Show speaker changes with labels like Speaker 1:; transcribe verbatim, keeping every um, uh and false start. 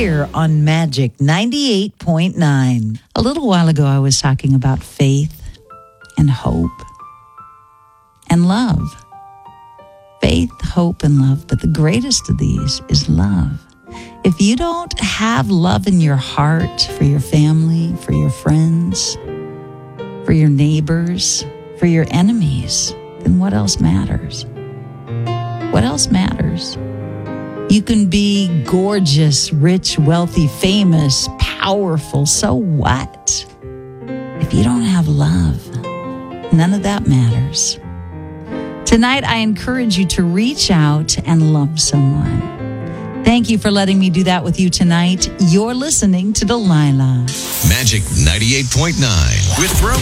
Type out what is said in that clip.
Speaker 1: here on Magic ninety-eight point nine. A little while ago, I was talking about faith and hope and love. Faith, hope, and love, but the greatest of these is love. If you don't have love in your heart for your family, for your friends, for your neighbors, for your enemies, then what else matters? What else matters? You can be gorgeous, rich, wealthy, famous, powerful. So what? If you don't have love, none of that matters. Tonight, I encourage you to reach out and love someone. Thank you for letting me do that with you tonight. You're listening to Delilah.
Speaker 2: Magic ninety-eight point nine with Brooke.